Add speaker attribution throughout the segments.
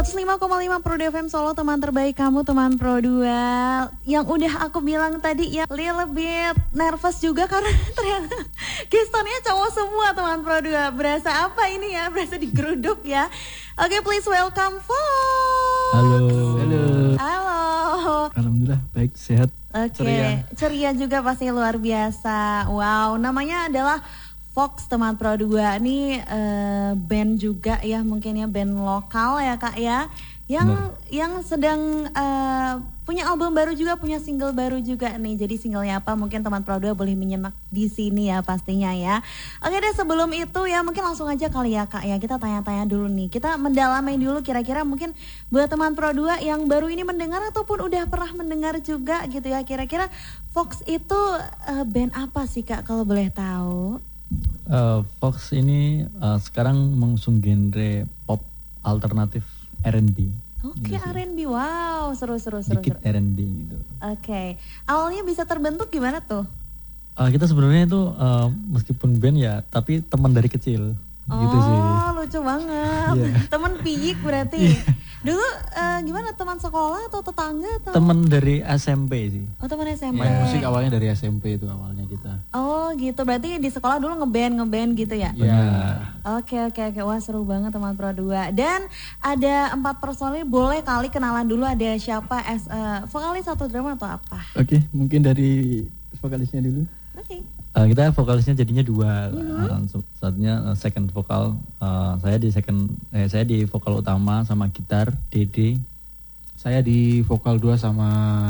Speaker 1: 105,5 Pro FM Solo, teman terbaik kamu, teman Pro 2. Yang udah aku bilang tadi ya, little bit nervous juga karena ternyata gestarnya cowok semua, teman Pro 2. Berasa apa ini ya? Berasa digeruduk ya. Oke, please welcome Fox.
Speaker 2: Halo.
Speaker 1: Halo.
Speaker 2: Alhamdulillah baik, sehat.
Speaker 1: Oke, ceria juga pasti, luar biasa. Wow, namanya adalah Fox, teman Pro 2. Ini band juga ya, mungkin ya band lokal ya Kak ya. Yang sedang punya album baru juga, punya single baru juga nih. Jadi singlenya apa mungkin teman Pro 2 boleh menyimak di sini ya pastinya ya. Oke deh, sebelum itu ya mungkin langsung aja kali ya Kak ya. Kita tanya-tanya dulu nih. Kita mendalami dulu kira-kira mungkin buat teman Pro 2 yang baru ini mendengar ataupun udah pernah mendengar juga gitu ya. Kira-kira Fox itu band apa sih Kak kalau boleh tahu?
Speaker 2: Fox ini sekarang mengusung genre pop alternatif R&B.
Speaker 1: Oke,
Speaker 2: gitu
Speaker 1: R&B, wow, seru.
Speaker 2: Dikit R&B gitu.
Speaker 1: Oke, awalnya bisa terbentuk gimana tuh?
Speaker 2: Kita sebenarnya itu meskipun band ya, tapi teman dari kecil. Gitu sih.
Speaker 1: Oh, lucu banget.
Speaker 2: Yeah.
Speaker 1: Temen piyik berarti. Dulu gimana, teman sekolah atau tetangga atau?
Speaker 2: Teman dari SMP sih.
Speaker 1: Oh, teman SMP.
Speaker 3: Main musik awalnya dari SMP itu awalnya kita.
Speaker 1: Oh, gitu. Berarti di sekolah dulu ngeband gitu ya?
Speaker 3: Iya.
Speaker 1: Oke. Wah, seru banget teman Pro 2. Dan ada 4 personil, boleh kali kenalan dulu ada siapa, vokalis atau drummer atau apa?
Speaker 2: Oke, mungkin dari vokalisnya dulu.
Speaker 1: Oke.
Speaker 2: Kita vokalisnya jadinya 2. Satunya second vokal. Saya di vokal utama sama gitar, Dede.
Speaker 3: Saya di vokal 2 sama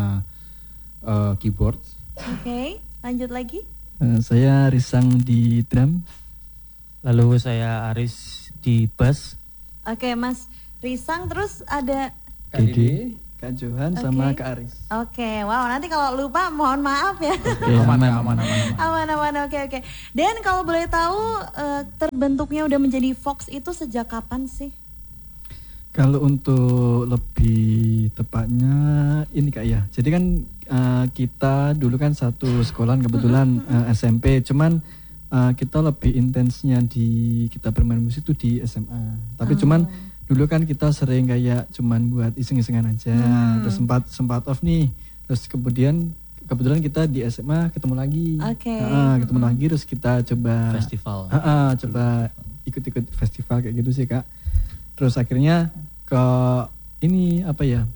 Speaker 3: keyboard.
Speaker 1: Oke, lanjut lagi.
Speaker 2: Saya Risang di drum. Lalu saya Aris di bass.
Speaker 1: Oke, Mas Risang, terus ada
Speaker 2: Dede, Kak Johan sama Kak Aris.
Speaker 1: Oke, wow, nanti kalau lupa mohon maaf ya. Aman. Oke. Dan kalau boleh tahu terbentuknya udah menjadi Fox itu sejak kapan sih?
Speaker 4: Kalau untuk lebih tepatnya ini Kak ya. Jadi kan kita dulu kan satu sekolah kebetulan SMP. Cuman kita lebih intensnya kita bermain musik itu di SMA. Tapi cuman dulu kan kita sering kayak cuman buat iseng-isengan aja. Terus sempat off nih. Terus kebetulan kita di SMA ketemu lagi. Ketemu lagi terus kita coba
Speaker 2: Festival.
Speaker 4: Coba ikut-ikut festival kayak gitu sih Kak. Terus akhirnya ke ini apa ya?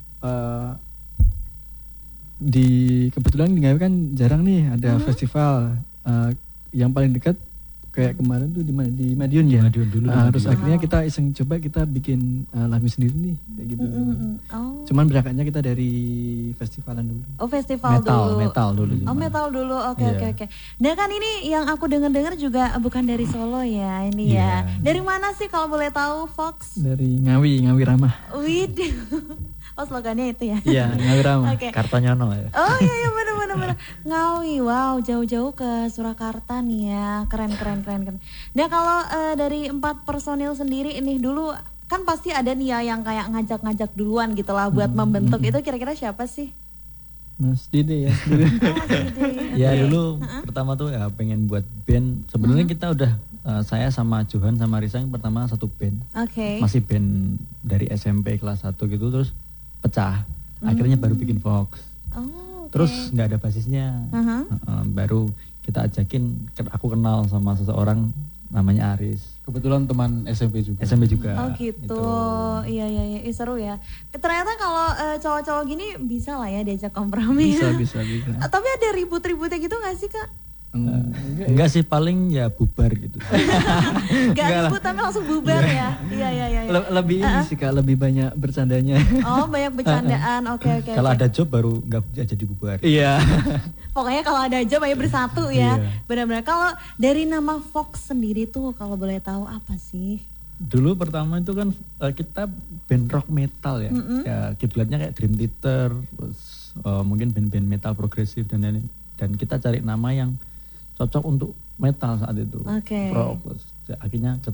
Speaker 4: Kebetulan di Ngawi kan jarang nih ada festival. Yang paling dekat kayak kemarin tuh di Madiun ya.
Speaker 2: Madiun dulu.
Speaker 4: Terus akhirnya kita iseng coba kita bikin lagu sendiri nih kayak gitu. Cuman berangkatnya kita dari festivalan dulu.
Speaker 1: Oh, festival dulu.
Speaker 2: Metal dulu.
Speaker 1: Oh, metal dulu. Oke. Nah kan ini yang aku dengar juga bukan dari Solo ya ini ya. Dari mana sih kalau boleh tahu, Fox?
Speaker 4: Dari Ngawi Ramah.
Speaker 1: Widih. Oh, slogannya itu ya?
Speaker 4: Iya, Ngawi Ramah.
Speaker 1: Okay.
Speaker 2: Kartonyono ya.
Speaker 1: Oh iya benar. Ngawi, wow, jauh-jauh ke Surakarta nih ya. Keren. Nah kalau dari 4 personil sendiri ini dulu kan pasti ada nih ya yang kayak ngajak-ngajak duluan gitu lah buat membentuk. Itu kira-kira siapa sih?
Speaker 4: Mas Dede ya.
Speaker 1: Mas Dede.
Speaker 2: Ya dulu pertama tuh ya pengen buat band. Sebenarnya kita udah saya sama Johan sama Risang pertama satu band.
Speaker 1: Oke.
Speaker 2: Masih band dari SMP kelas 1 gitu, terus pecah. Akhirnya baru bikin Fox. Terus nggak ada basisnya. Baru kita ajakin, aku kenal sama seseorang namanya Aris.
Speaker 3: Kebetulan teman SMP juga.
Speaker 2: Oh
Speaker 1: gitu. Iya. Seru ya. Ternyata kalau cowok-cowok gini bisa lah ya diajak kompromi.
Speaker 4: Bisa.
Speaker 1: Tapi ada ribut-ributnya gitu nggak sih Kak?
Speaker 2: Enggak sih, paling ya bubar gitu.
Speaker 1: Gak ribut tapi langsung bubar ya. Iya.
Speaker 4: Lebih ini sih Kak, lebih banyak bercandanya.
Speaker 1: Oh, banyak bercandaan. Oke.
Speaker 2: Kalau ada job baru nggak jadi bubar.
Speaker 4: Iya.
Speaker 1: Pokoknya kalau ada job ayo bersatu ya. Benar-benar. Kalau dari nama Fox sendiri tuh kalau boleh tahu apa sih?
Speaker 2: Dulu pertama itu kan kita band rock metal ya. Ya kiblatnya kayak Dream Theater, terus mungkin band-band metal progresif dan lain-lain. Dan kita cari nama yang cocok untuk metal saat itu.
Speaker 1: Oke.
Speaker 2: Rock. Akhirnya ketemu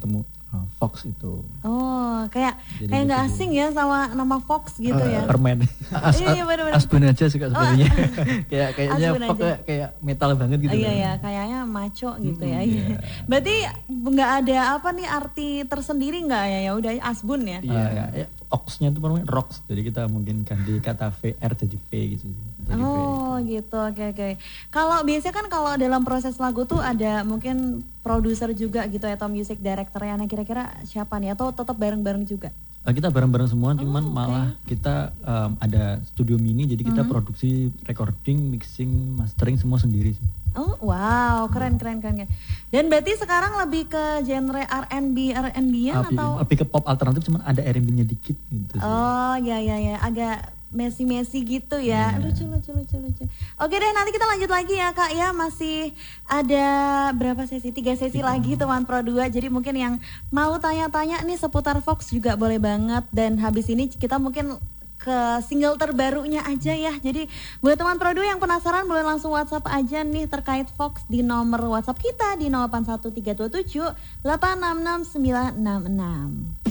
Speaker 2: Fox itu.
Speaker 1: Oh, kayak
Speaker 2: Jadi
Speaker 1: nggak
Speaker 2: gitu
Speaker 1: asing ya sama nama Fox gitu ya.
Speaker 2: Permen.
Speaker 1: Iya benar-benar.
Speaker 4: Asbun aja suka sebenarnya. kayaknya
Speaker 1: Asbun
Speaker 4: Fox
Speaker 1: aja.
Speaker 4: kayak metal banget gitu.
Speaker 1: Iya
Speaker 4: kan.
Speaker 1: ya, kayaknya maco gitu ya. Berarti nggak ada apa nih arti tersendiri nggak ya? Ya udah Asbun ya.
Speaker 2: Ox-nya itu permen rocks. Jadi kita mungkin ganti kata VR jadi V gitu. Jadi
Speaker 1: Oh gitu, oke. Kalau biasanya kan kalau dalam proses lagu tuh ada mungkin produser juga gitu atau music director-nya. Nah kira-kira siapa nih atau tetap bareng-bareng juga?
Speaker 2: Kita bareng-bareng semua, cuman malah kita ada studio mini, jadi kita produksi, recording, mixing, mastering semua sendiri sih.
Speaker 1: Oh wow, keren. Dan berarti sekarang lebih ke genre R&B-an atau?
Speaker 2: Lebih ke pop alternatif, cuman ada R&B-nya dikit gitu sih.
Speaker 1: Oh ya, agak mesi gitu ya. Lucu. Oke deh, nanti kita lanjut lagi ya Kak ya. Masih ada berapa sesi? 3 sesi lagi teman Pro 2. Jadi mungkin yang mau tanya-tanya nih seputar Fox juga boleh banget. Dan habis ini kita mungkin ke single terbarunya aja ya. Jadi buat teman Pro 2 yang penasaran boleh langsung WhatsApp aja nih terkait Fox di nomor WhatsApp kita di 081327 866966.